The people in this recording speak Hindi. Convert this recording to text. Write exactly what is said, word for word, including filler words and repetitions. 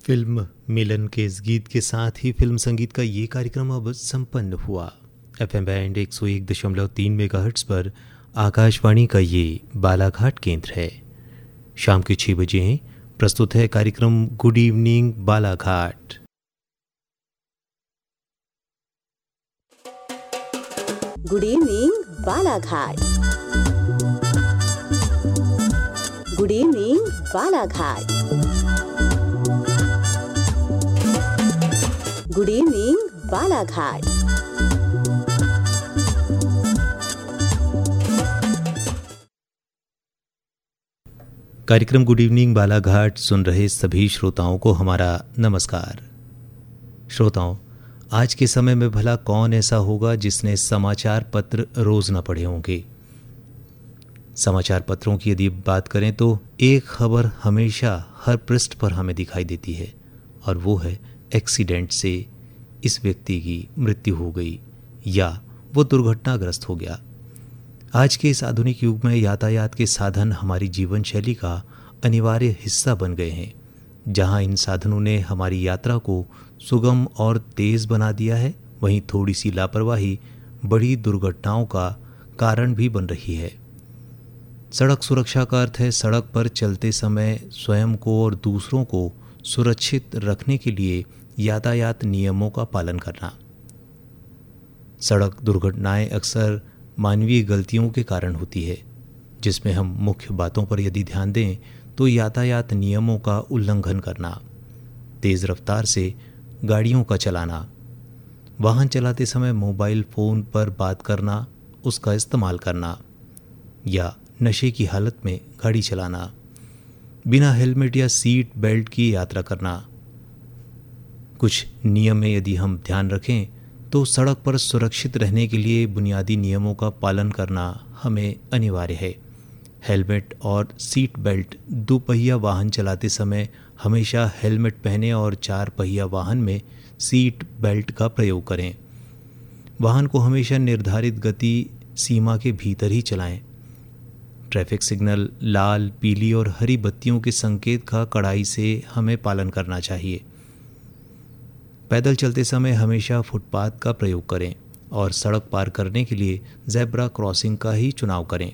फिल्म मिलन के इस गीत के साथ ही फिल्म संगीत का ये कार्यक्रम अब संपन्न हुआ। एफएम बैंड एक सौ एक दशमलव तीन मेगाहर्ट्ज पर आकाशवाणी का ये बालाघाट केंद्र है। शाम के छः बजे हैं, प्रस्तुत है कार्यक्रम good evening Balaghat. Good evening Balaghat. Good evening Balaghat. Good evening Balaghat. कार्यक्रम गुड इवनिंग बालाघाट सुन रहे सभी श्रोताओं को हमारा नमस्कार। श्रोताओं, आज के समय में भला कौन ऐसा होगा जिसने समाचार पत्र रोज न पढ़े होंगे। समाचार पत्रों की यदि बात करें तो एक खबर हमेशा हर पृष्ठ पर हमें दिखाई देती है और वो है एक्सीडेंट से इस व्यक्ति की मृत्यु हो गई या वो दुर्घटनाग्रस्त हो गया। आज के इस आधुनिक युग में यातायात के साधन हमारी जीवन शैली का अनिवार्य हिस्सा बन गए हैं। जहां इन साधनों ने हमारी यात्रा को सुगम और तेज बना दिया है, वहीं थोड़ी सी लापरवाही बड़ी दुर्घटनाओं का कारण भी बन रही है। सड़क सुरक्षा का अर्थ है सड़क पर चलते समय स्वयं को और दूसरों को सुरक्षित रखने के लिए यातायात नियमों का पालन करना। सड़क दुर्घटनाएं अक्सर मानवीय गलतियों के कारण होती है, जिसमें हम मुख्य बातों पर यदि ध्यान दें तो यातायात नियमों का उल्लंघन करना, तेज़ रफ्तार से गाड़ियों का चलाना, वाहन चलाते समय मोबाइल फ़ोन पर बात करना, उसका इस्तेमाल करना या नशे की हालत में गाड़ी चलाना, बिना हेलमेट या सीट बेल्ट की यात्रा करना। कुछ नियम में यदि हम ध्यान रखें तो सड़क पर सुरक्षित रहने के लिए बुनियादी नियमों का पालन करना हमें अनिवार्य है। हेलमेट और सीट बेल्ट। दोपहिया वाहन चलाते समय हमेशा हेलमेट पहनें और चार पहिया वाहन में सीट बेल्ट का प्रयोग करें। वाहन को हमेशा निर्धारित गति सीमा के भीतर ही चलाएं। ट्रैफिक सिग्नल, लाल, पीली और हरी बत्तियों के संकेत का कड़ाई से हमें पालन करना चाहिए। पैदल चलते समय हमेशा फुटपाथ का प्रयोग करें और सड़क पार करने के लिए ज़ेब्रा क्रॉसिंग का ही चुनाव करें।